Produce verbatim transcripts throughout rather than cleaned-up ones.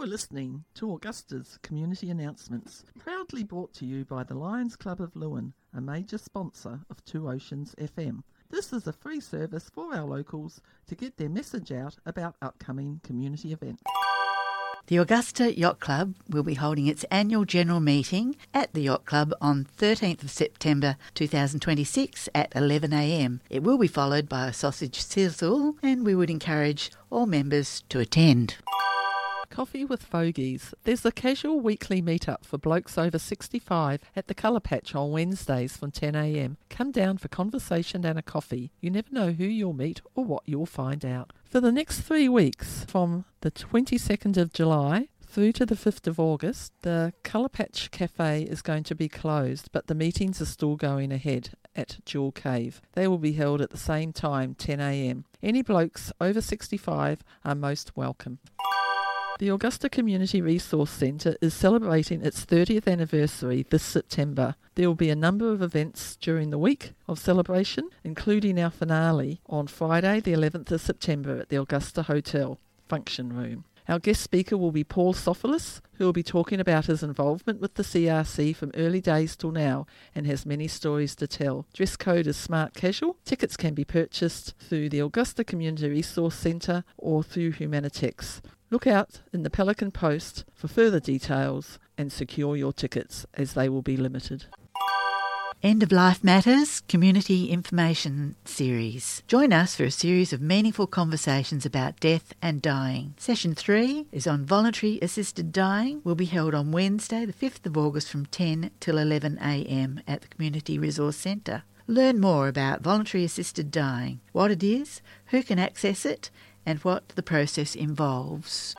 are listening to Augusta's Community Announcements, proudly brought to you by the Lions Club of Lewin, a major sponsor of Two Oceans F M. This is a free service for our locals to get their message out about upcoming community events. The Augusta Yacht Club will be holding its annual general meeting at the Yacht Club on thirteenth of September two thousand twenty-six at eleven a m. It will be followed by a sausage sizzle, and we would encourage all members to attend. Coffee with Fogies. There's a casual weekly meet-up for blokes over sixty-five at the Colour Patch on Wednesdays from ten a m. Come down for conversation and a coffee. You never know who you'll meet or what you'll find out. For the next three weeks, from the twenty-second of July through to the fifth of August, the Colour Patch Cafe is going to be closed, but the meetings are still going ahead at Jewel Cave. They will be held at the same time, ten a m. Any blokes over sixty-five are most welcome. The Augusta Community Resource Centre is celebrating its thirtieth anniversary this September. There will be a number of events during the week of celebration, including our finale on Friday the eleventh of September at the Augusta Hotel Function Room. Our guest speaker will be Paul Sophoulis, who will be talking about his involvement with the C R C from early days till now and has many stories to tell. Dress code is smart casual. Tickets can be purchased through the Augusta Community Resource Centre or through Humanitex. Look out in the Pelican Post for further details and secure your tickets, as they will be limited. End of Life Matters Community Information Series. Join us for a series of meaningful conversations about death and dying. Session three is on voluntary assisted dying. Will be held on Wednesday the fifth of August from ten till eleven a m at the Community Resource Centre. Learn more about voluntary assisted dying, what it is, who can access it, and what the process involves.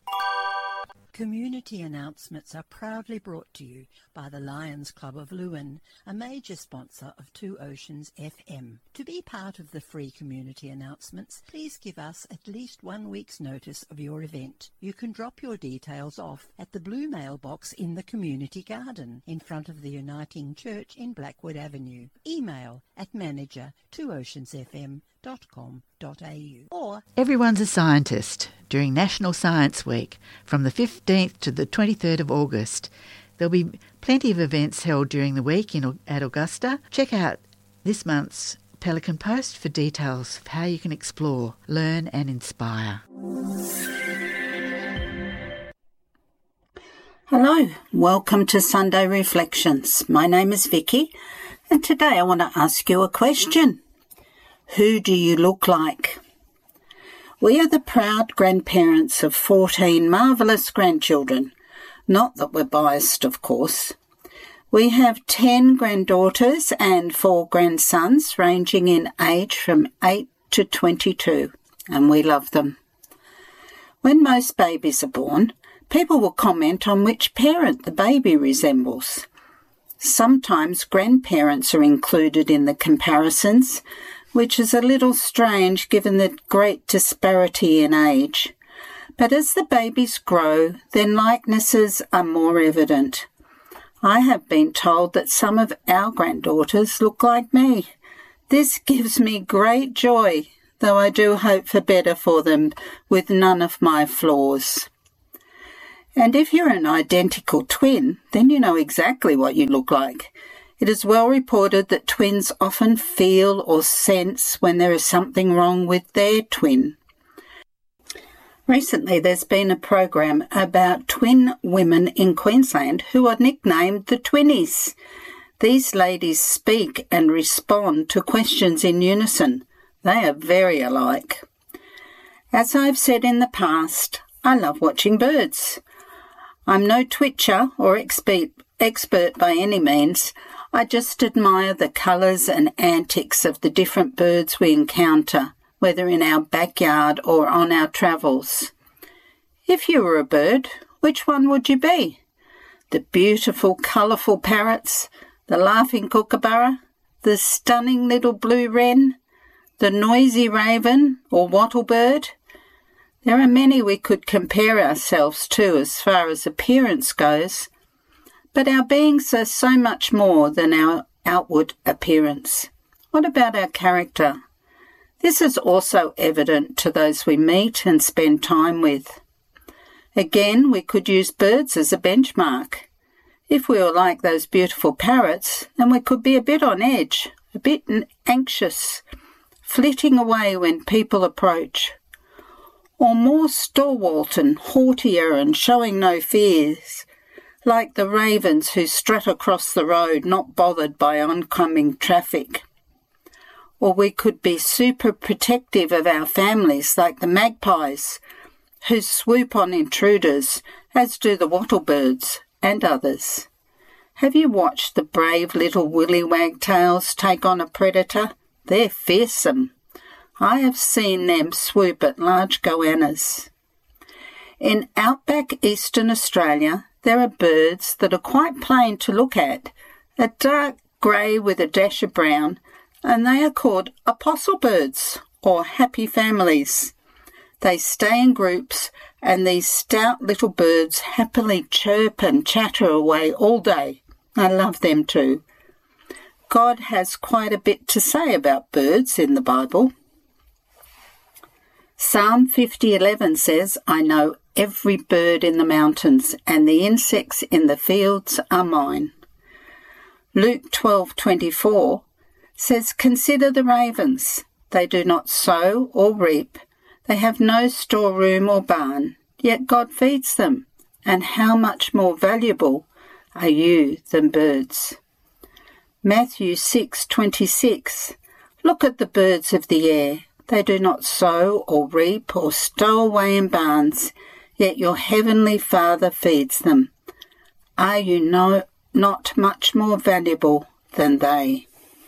Community announcements are proudly brought to you by the Lions Club of Lewin, a major sponsor of Two Oceans F M. To be part of the free community announcements, please give us at least one week's notice of your event. You can drop your details off at the blue mailbox in the community garden in front of the Uniting Church in Blackwood Avenue. Email at manager two oceans f m dot com dot a u. Or Everyone's a Scientist during National Science Week from the fifteenth to the twenty-third of August. There'll be plenty of events held during the week in, at Augusta. Check out this month's Pelican Post for details of how you can explore, learn and inspire. Hello, welcome to Sunday Reflections. My name is Vicky, and today I want to ask you a question. Who do you look like? We are the proud grandparents of fourteen marvellous grandchildren. Not that we're biased, of course. We have ten granddaughters and four grandsons, ranging in age from eight to twenty-two, and we love them. When most babies are born, people will comment on which parent the baby resembles. Sometimes grandparents are included in the comparisons, which is a little strange given the great disparity in age. But as the babies grow, their likenesses are more evident. I have been told that some of our granddaughters look like me. This gives me great joy, though I do hope for better for them with none of my flaws. And if you're an identical twin, then you know exactly what you look like. It is well reported that twins often feel or sense when there is something wrong with their twin. Recently there's been a program about twin women in Queensland who are nicknamed the Twinnies. These ladies speak and respond to questions in unison. They are very alike. As I've said in the past, I love watching birds. I'm no twitcher or expert, expert by any means. I just admire the colours and antics of the different birds we encounter, whether in our backyard or on our travels. If you were a bird, which one would you be? The beautiful, colourful parrots, the laughing kookaburra, the stunning little blue wren, the noisy raven or wattlebird? There are many we could compare ourselves to as far as appearance goes, but our beings are so much more than our outward appearance. What about our character? This is also evident to those we meet and spend time with. Again, we could use birds as a benchmark. If we were like those beautiful parrots, then we could be a bit on edge, a bit anxious, flitting away when people approach. Or more stalwart and haughtier and showing no fears, like the ravens who strut across the road, not bothered by oncoming traffic. Or we could be super protective of our families, like the magpies, who swoop on intruders, as do the wattlebirds and others. Have you watched the brave little willy wagtails take on a predator? They're fearsome. I have seen them swoop at large goannas. In outback Eastern Australia, there are birds that are quite plain to look at, a dark grey with a dash of brown, and they are called apostle birds, or happy families. They stay in groups, and these stout little birds happily chirp and chatter away all day. I love them too. God has quite a bit to say about birds in the Bible. Psalm fifty eleven says, I know every bird in the mountains, and the insects in the fields are mine. Luke twelve twenty-four says, Consider the ravens. They do not sow or reap. They have no storeroom or barn, yet God feeds them. And how much more valuable are you than birds? Matthew six twenty-six. Look at the birds of the air. They do not sow or reap or stow away in barns, yet your heavenly Father feeds them. Are you no, not much more valuable than they?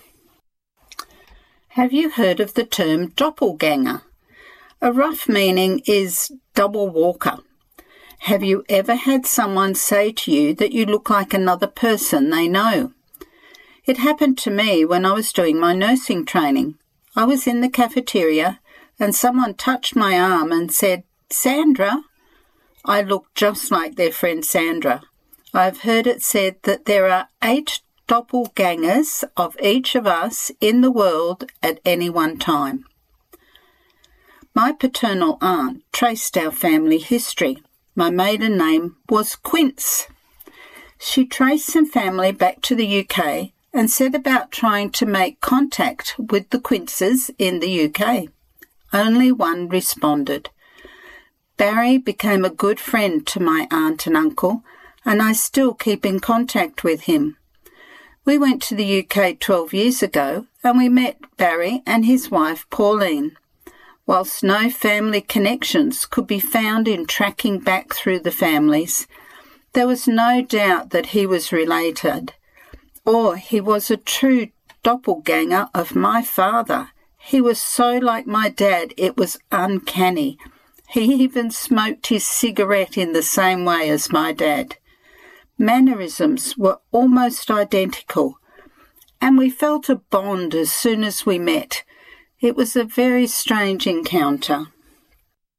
Have you heard of the term doppelganger? A rough meaning is double walker. Have you ever had someone say to you that you look like another person they know? It happened to me when I was doing my nursing training. I was in the cafeteria and someone touched my arm and said, Sandra. I looked just like their friend Sandra. I've heard it said that there are eight doppelgangers of each of us in the world at any one time. My paternal aunt traced our family history. My maiden name was Quince. She traced some family back to the U K and set about trying to make contact with the Quinces in the U K. Only one responded. Barry became a good friend to my aunt and uncle, and I still keep in contact with him. We went to the U K twelve years ago, and we met Barry and his wife Pauline. Whilst no family connections could be found in tracking back through the families, there was no doubt that he was related, or he was a true doppelganger of my father. He was so like my dad it was uncanny. He even smoked his cigarette in the same way as my dad. Mannerisms were almost identical, and we felt a bond as soon as we met. It was a very strange encounter.